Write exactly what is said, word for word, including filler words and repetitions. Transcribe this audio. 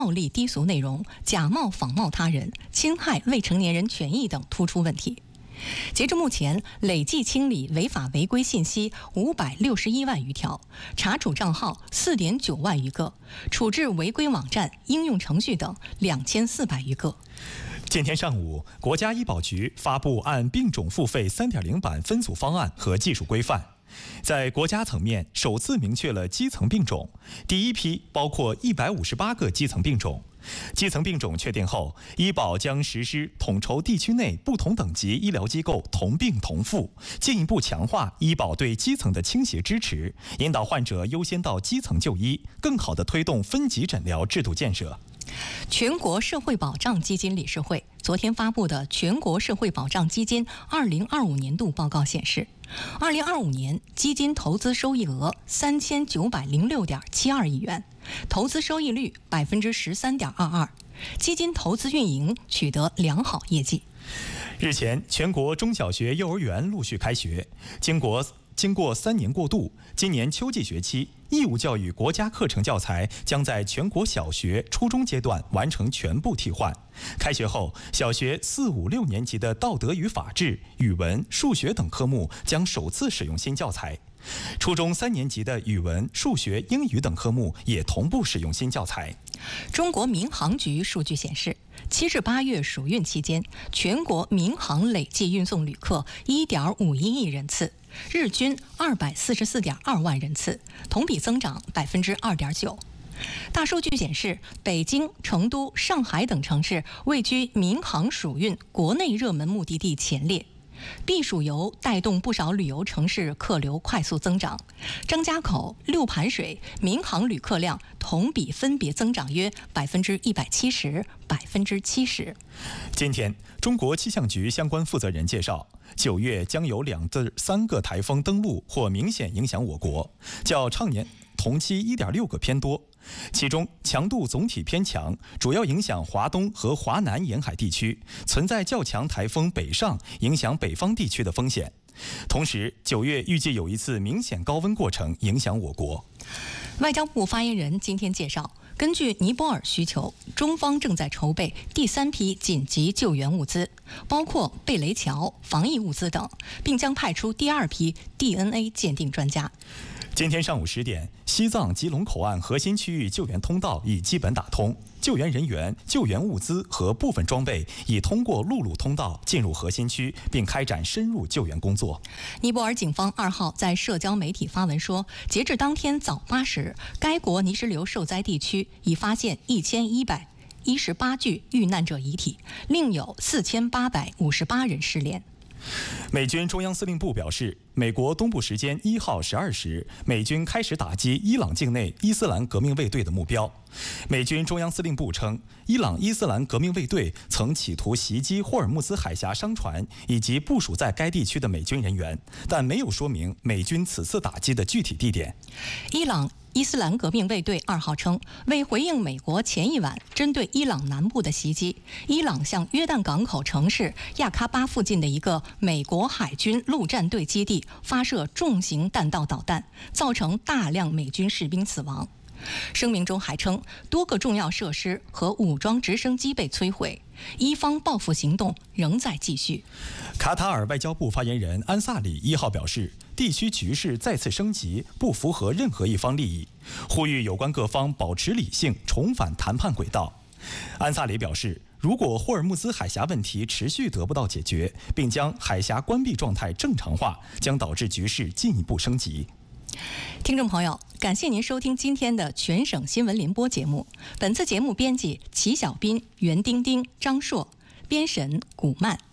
暴力低俗内容、假冒仿冒他人、侵害未成年人权益等突出问题。截至目前，累计清理违法违规信息五百六十一万余条，查处账号四点九万余个，处置违规网站、应用程序等两千四百余个。 今天上午，国家医保局发布按病种付费 三点零 版分组方案和技术规范，在国家层面首次明确了基层病种，第一批包括一百五十八个基层病种。基层病种确定后，医保将实施统筹地区内不同等级医疗机构同病同付，进一步强化医保对基层的倾斜支持，引导患者优先到基层就医，更好地推动分级诊疗制度建设。 全国社会保障基金理事会昨天发布的全国社会保障基金二零二五年度报告显示，二零二五年基金投资收益额三千九百零六点七二亿元，投资收益率百分之十三点二二，基金投资运营取得良好业绩。 日前，全国中小学、幼儿园陆续开学，经过经过三年过渡，今年秋季学期，义务教育国家课程教材将在全国小学、初中阶段完成全部替换。开学后，小学四、五、六年级的道德与法治、语文、数学等科目将首次使用新教材。初中三年级的语文、数学、英语等科目也同步使用新教材。 中国民航局数据显示，七至八月暑运期间，全国民航累计运送旅客一点五一亿人次，日均二百四十四点二万人次，同比增长百分之二点九。大数据显示，北京、成都、上海等城市位居民航暑运国内热门目的地前列。避暑游带动不少旅游城市客流快速增长，张家口、六盘水民航旅客量同比分别增长约百分之一百七十、百分之七十。 今天，中国气象局相关负责人介绍，九月将有两至三个台风登陆或明显影响我国，较常年同期一点六个偏多。其中强度总体偏强，主要影响华东和华南沿海地区，存在较强台风北上影响北方地区的风险。同时，九月预计有一次明显高温过程影响我国。 外交部发言人今天介绍，根据尼泊尔需求，中方正在筹备第三批紧急救援物资，包括贝雷桥、防疫物资等，并将派出第二批 D N A 鉴定专家。 今天上午十点，西藏吉隆口岸核心区域救援通道已基本打通，救援人员、救援物资和部分装备已通过陆路通道进入核心区，并开展深入救援工作。 尼泊尔警方二号在社交媒体发文说，截至当天早八时，该国泥石流受灾地区已发现一千一百一十八具遇难者遗体，另有四千八百五十八人失联。 美军中央司令部表示，美国东部时间一号十二时，美军开始打击伊朗境内伊斯兰革命卫队的目标。美军中央司令部称，伊朗伊斯兰革命卫队曾企图袭击霍尔木兹海峡商船以及部署在该地区的美军人员，但没有说明美军此次打击的具体地点。 伊朗伊斯兰革命卫队二号称，为回应美国前一晚针对伊朗南部的袭击，伊朗向约旦港口城市亚喀巴附近的一个美国海军陆战队基地发射重型弹道导弹，造成大量美军士兵死亡。声明中还称，多个重要设施和武装直升机被摧毁，伊方报复行动仍在继续。 卡塔尔外交部发言人安萨里一号表示，地区局势再次升级不符合任何一方利益，呼吁有关各方保持理性，重返谈判轨道。安萨里表示，如果霍尔木兹海峡问题持续得不到解决，并将海峡关闭状态正常化，将导致局势进一步升级。 听众朋友，感谢您收听今天的全省新闻联播节目。本次节目编辑齐小斌、袁丁丁、张硕，编审古曼。